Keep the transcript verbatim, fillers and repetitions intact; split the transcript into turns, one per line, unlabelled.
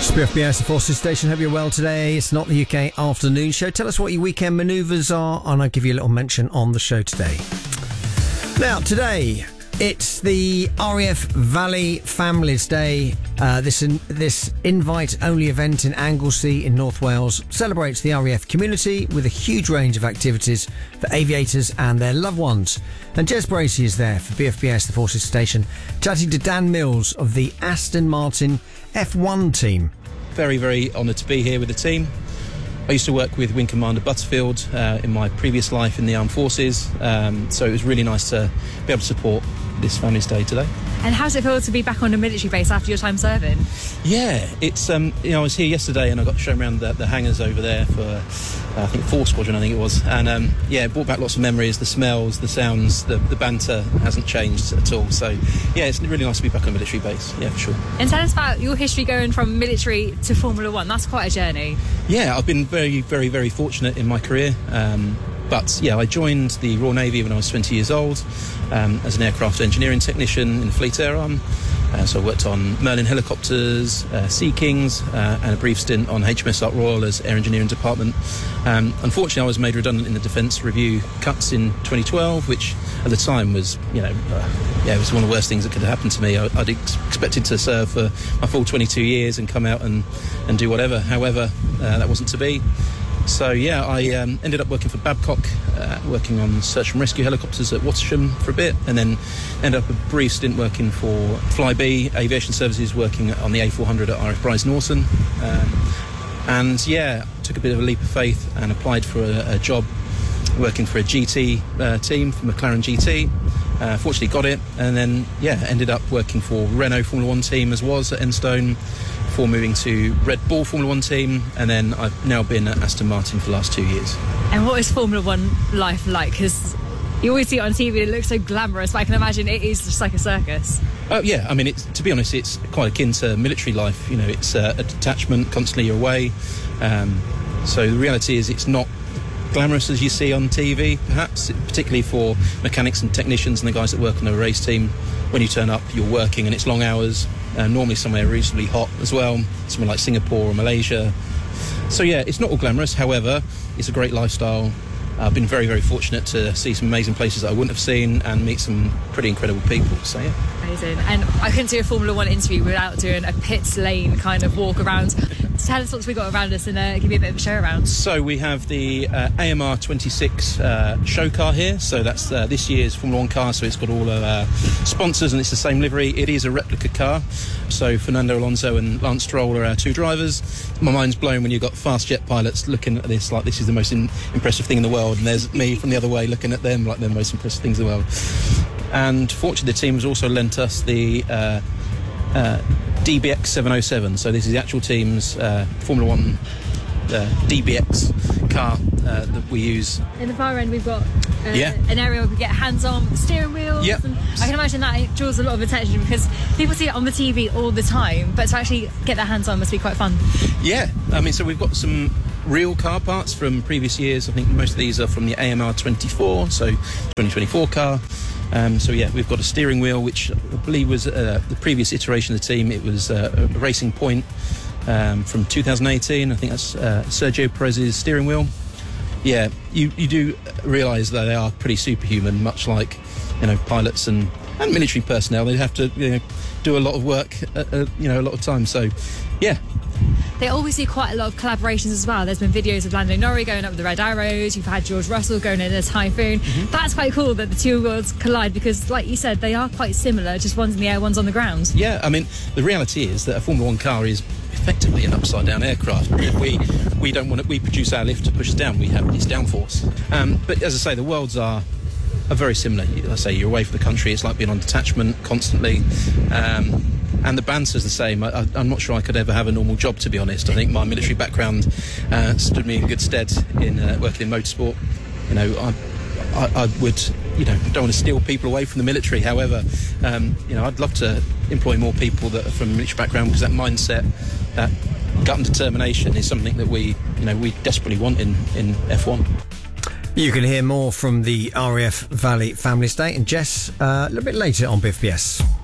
B F B S, the Forces Station. Hope you're well today. It's not the U K afternoon show. Tell us what your weekend manoeuvres are, and I'll give you a little mention on the show today. Now, today, it's the R A F Valley Families Day. Uh, this in, this invite-only event in Anglesey in North Wales celebrates the R A F community with a huge range of activities for aviators and their loved ones. And Jez Bracey is there for B F B S, the Forces Station, chatting to Dan Mills of the Aston Martin F one team.
Very, very honoured to be here with the team. I used to work with Wing Commander Butterfield uh, in my previous life in the Armed Forces, um, so it was really nice to be able to support this Families Day today.
And how does it feel to be back on a military base after your time serving?
Yeah, it's um, you know I was here yesterday and I got shown around the, the hangars over there for uh, I think Four Squadron I think it was, and um, yeah, it brought back lots of memories. The smells, the sounds, the, the banter hasn't changed at all. So yeah, it's really nice to be back on a military base. Yeah, for sure.
And tell us about your history going from military to Formula One. That's quite a journey.
Yeah, I've been very, very, very fortunate in my career. Um, But yeah, I joined the Royal Navy when I was twenty years old um, as an aircraft engineering technician in the Fleet Air Arm. Uh, so I worked on Merlin helicopters, uh, Sea Kings, uh, and a brief stint on H M S Ark Royal as Air Engineering Department. Um, unfortunately, I was made redundant in the Defence Review cuts in twenty twelve, which at the time was, you know, uh, yeah, it was one of the worst things that could have happened to me. I, I'd ex- expected to serve for my full twenty-two years and come out and, and do whatever. However, uh, that wasn't to be. So yeah, I um, ended up working for Babcock, uh, working on search and rescue helicopters at Wattisham for a bit, and then ended up a brief stint working for Flybe Aviation Services, working on the A four hundred at R F Bryce Norton. Um, and yeah, took a bit of a leap of faith and applied for a, a job working for a G T uh, team, for McLaren G T. Uh, fortunately got it, and then yeah, ended up working for Renault Formula One team as was at Enstone, before moving to Red Bull Formula One team, and then I've now been at Aston Martin for the last two years.
And what is Formula One life like? Because you always see it on T V and it looks so glamorous, but I can imagine it is just like a circus.
Oh yeah, I mean, it's, to be honest, it's quite akin to military life. You know, it's uh, a detachment, constantly you're away. Um, so the reality is it's not glamorous as you see on T V, perhaps, particularly for mechanics and technicians and the guys that work on the race team. When you turn up, you're working and it's long hours, uh, normally somewhere reasonably hot as well, somewhere like Singapore or Malaysia. So yeah, it's not all glamorous, however, it's a great lifestyle. I've been very, very fortunate to see some amazing places that I wouldn't have seen and meet some pretty incredible people, so yeah.
Amazing. And I couldn't do a Formula One interview without doing a pit lane kind of walk around. So tell us what we got around us and uh, give you a bit of a show around.
So we have the uh, A M R twenty-six uh, show car here. So that's uh, this year's Formula One car. So it's got all of our sponsors and it's the same livery. It is a replica car. So Fernando Alonso and Lance Stroll are our two drivers. My mind's blown when you've got fast jet pilots looking at this like this is the most in- impressive thing in the world, and there's me from the other way looking at them like they're the most impressive things in the world. And fortunately the team has also lent us the uh, uh, D B X seven oh seven. So this is the actual team's uh, Formula One uh, D B X car uh, that we use.
In the far end we've got uh,
yeah.
an area where we get hands-on steering wheels.
Yep.
And I can imagine that it draws a lot of attention because people see it on the T V all the time, but to actually get their hands on must be quite fun.
Yeah, I mean, so we've got some real car parts from previous years. I think most of these are from the A M R twenty-four, so twenty twenty-four car. Um, so yeah, we've got a steering wheel, which I believe was uh, the previous iteration of the team. It was uh, a Racing Point um, from two thousand eighteen. I think that's uh, Sergio Perez's steering wheel. Yeah, you, you do realise that they are pretty superhuman, much like, you know, pilots and, and military personnel. They have to, you know, do a lot of work, uh, uh, you know, a lot of time. So, yeah.
They always do quite a lot of collaborations as well. There's been videos of Lando Norris going up with the Red Arrows. You've had George Russell going in a Typhoon. Mm-hmm. That's quite cool that the two worlds collide because, like you said, they are quite similar. Just one's in the air, one's on the ground.
Yeah, I mean, the reality is that a Formula One car is effectively an upside-down aircraft. We we don't want to. We produce our lift to push us down. We have this downforce. Um, but as I say, the worlds are are very similar. As I say, you're away from the country. It's like being on detachment constantly. Um, And the banter's the same. I, I, I'm not sure I could ever have a normal job, to be honest. I think my military background uh, stood me in good stead in uh, working in motorsport. You know, I, I, I would, you know, don't want to steal people away from the military. However, um, you know, I'd love to employ more people that are from a military background because that mindset, that gut and determination is something that we, you know, we desperately want in, in F one.
You can hear more from the R A F Valley Families Day and Jess uh, a little bit later on B F B S.